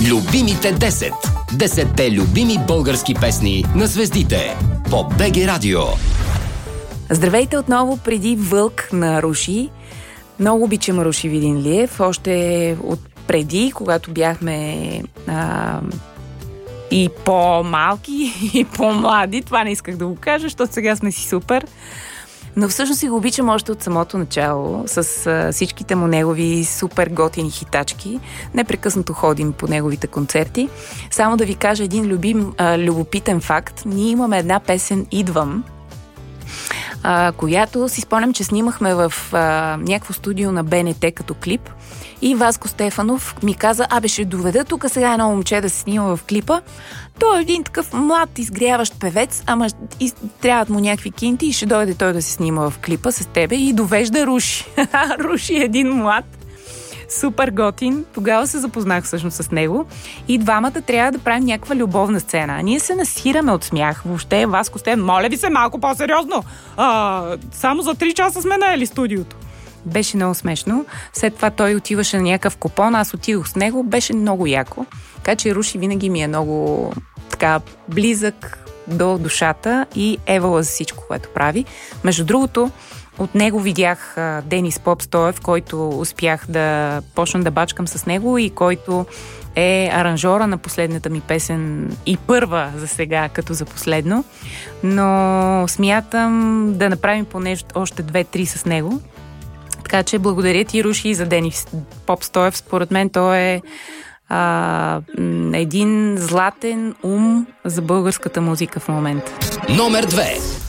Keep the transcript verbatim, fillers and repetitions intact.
Любимите десет. Десетте любими български песни на звездите по БГ Радио. Здравейте отново преди Вълк на Руши. Много обичам Руши Видинлиев. Още от преди, когато бяхме а, и по-малки, и по-млади. Това не исках да го кажа, защото сега сме си супер. Но всъщност си го обичам още от самото начало, с а, всичките му негови супер готини хитачки. Непрекъснато ходим по неговите концерти. Само да ви кажа един любим, а, любопитен факт. Ние имаме една песен «Идвам», а, която си спомням, че снимахме в а, някакво студио на БНТ като клип. И Васко Стефанов ми каза: абе, ще доведа тук сега едно момче да се снима в клипа. Той е един такъв млад, изгряващ певец, ама из... трябват му някакви кинти и ще дойде той да се снима в клипа с тебе, и довежда Руши. Руши е един млад, супер готин. Тогава се запознах всъщност с него и двамата трябва да правим някаква любовна сцена. А ние се насираме от смях. Въобще, Васко Стефанов: моля ви се, малко по-сериозно. А, само за три часа сме наели студиото. Беше много смешно. След това той отиваше на някакъв купон, аз отидох с него, беше много яко. Така че Руши винаги ми е много така близък до душата и евала за всичко, което прави. Между другото, от него видях а, Денис Попстоев, който успях да почна да бачкам с него и който е аранжора на последната ми песен и първа за сега, като за последно. Но смятам да направим поне още две-три с него. Така че благодаря ти, Руши, за Денис Попстоев. Според мен той е а, един златен ум за българската музика в момента. Номер две.